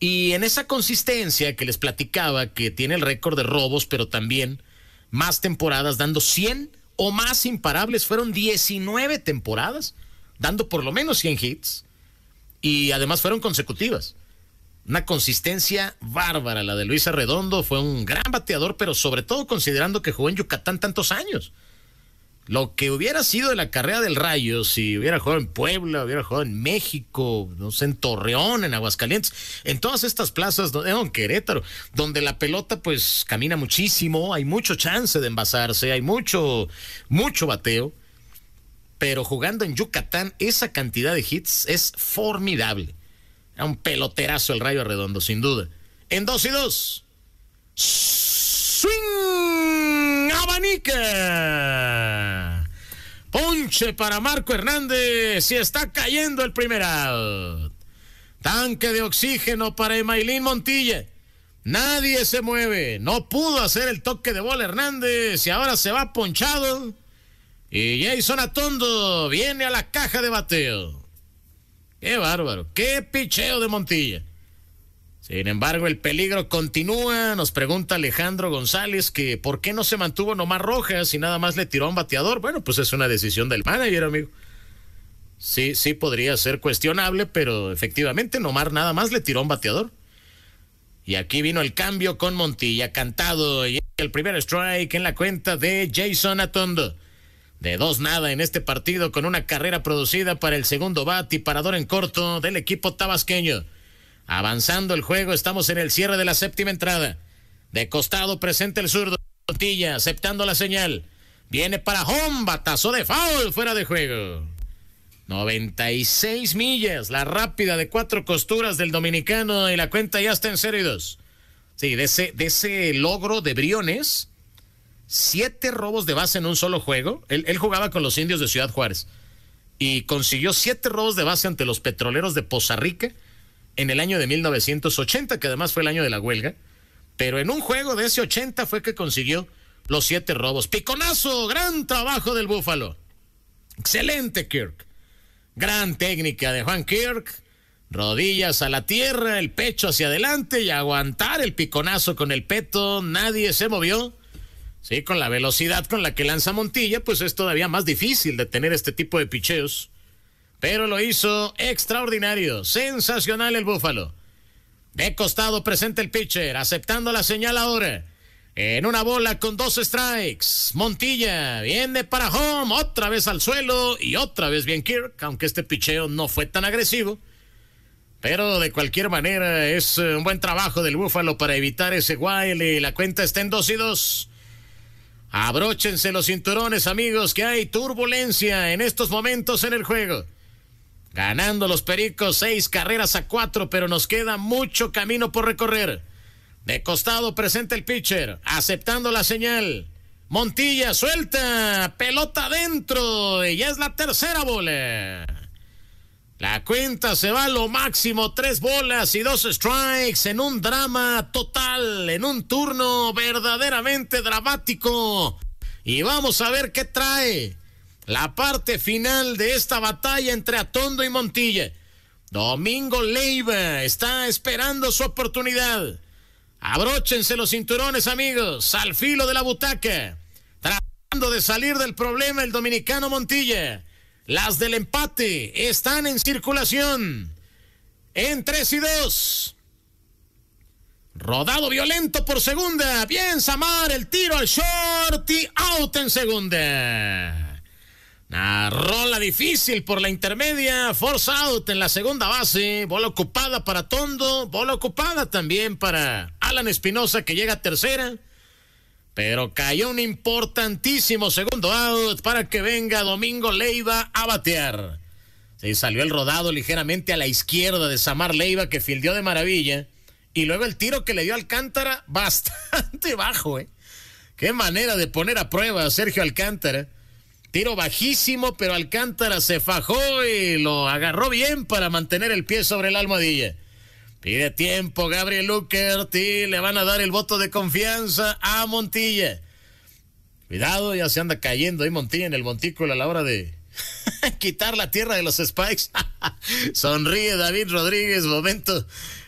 Y en esa consistencia que les platicaba, que tiene el récord de robos, pero también más temporadas dando 100 o más imparables, fueron 19 temporadas dando por lo menos 100 hits, y además fueron consecutivas. Una consistencia bárbara la de Luis Arredondo. Fue un gran bateador, pero sobre todo considerando que jugó en Yucatán tantos años. Lo que hubiera sido de la carrera del Rayo si hubiera jugado en Puebla, hubiera jugado en México, no sé, en Torreón, en Aguascalientes, en todas estas plazas, en Querétaro, donde la pelota pues camina muchísimo, hay mucho chance de envasarse, hay mucho bateo, pero jugando en Yucatán esa cantidad de hits es formidable. Era un peloterazo el Rayo Arredondo, sin duda. En 2-2. Swing, abanica. Ponche para Marco Hernández y está cayendo el primer out. Tanque de oxígeno para Emailín Montilla. Nadie se mueve. No pudo hacer el toque de bola Hernández y ahora se va ponchado. Y Jason Atondo viene a la caja de bateo. ¡Qué bárbaro! ¡Qué picheo de Montilla! Sin embargo, el peligro continúa. Nos pregunta Alejandro González que por qué no se mantuvo Nomar Rojas y nada más le tiró a un bateador. Bueno, pues es una decisión del manager, amigo. Sí podría ser cuestionable, pero efectivamente Nomar nada más le tiró a un bateador. Y aquí vino el cambio con Montilla, cantado, y el primer strike en la cuenta de Jason Atondo. De 2-0 en este partido, con una carrera producida para el segundo bat y parador en corto del equipo tabasqueño. Avanzando el juego, estamos en el cierre de la séptima entrada. De costado presenta el zurdo Montilla, aceptando la señal. Viene para home, batazo de foul, fuera de juego. 96 millas, la rápida de 4 costuras del dominicano, y la cuenta ya está en 0-2. Sí, de ese logro de Briones, 7 robos de base en un solo juego. Él jugaba con los Indios de Ciudad Juárez y consiguió 7 robos de base ante los Petroleros de Poza Rica en el año de 1980, que además fue el año de la huelga. Pero en un juego de ese 80 fue que consiguió los 7 robos. Piconazo, gran trabajo del Búfalo. Excelente Kirk. Gran técnica de Juan Kirk. Rodillas a la tierra, el pecho hacia adelante y aguantar el piconazo con el peto. Nadie se movió. Sí, con la velocidad con la que lanza Montilla, pues es todavía más difícil de tener este tipo de picheos. Pero lo hizo extraordinario, sensacional el Búfalo. De costado presenta el pitcher, aceptando la señal ahora. En una bola con 2 strikes. Montilla viene para home, otra vez al suelo y otra vez bien Kirk, aunque este picheo no fue tan agresivo. Pero de cualquier manera es un buen trabajo del Búfalo para evitar ese wild y la cuenta está en 2-2. Abróchense los cinturones, amigos, que hay turbulencia en estos momentos en el juego. Ganando los Pericos 6-4, pero nos queda mucho camino por recorrer. De costado presenta el pitcher, aceptando la señal. Montilla suelta, pelota adentro, y ya es la tercera bola. La cuenta se va a lo máximo, 3 bolas y 2 strikes en un drama total, en un turno verdaderamente dramático. Y vamos a ver qué trae la parte final de esta batalla entre Atondo y Montilla. Domingo Leiva está esperando su oportunidad. Abróchense los cinturones, amigos, al filo de la butaca. Tratando de salir del problema el dominicano Montilla. Las del empate están en circulación. En 3-2. Rodado violento por segunda. Bien Samar, el tiro al short y out en segunda. Una rola difícil por la intermedia. Force out en la segunda base. Bola ocupada para Tondo. Bola ocupada también para Alan Espinosa, que llega a tercera. Pero cayó un importantísimo segundo out para que venga Domingo Leiva a batear. Se salió el rodado ligeramente a la izquierda de Samar Leiva, que fildeó de maravilla. Y luego el tiro que le dio Alcántara, bastante bajo, ¿eh? Qué manera de poner a prueba a Sergio Alcántara. Tiro bajísimo, pero Alcántara se fajó y lo agarró bien para mantener el pie sobre la almohadilla. Pide tiempo Gabriel Luckert y le van a dar el voto de confianza a Montilla. Cuidado, ya se anda cayendo ahí Montilla en el montículo a la hora de quitar la tierra de los spikes. Sonríe David Rodríguez, momento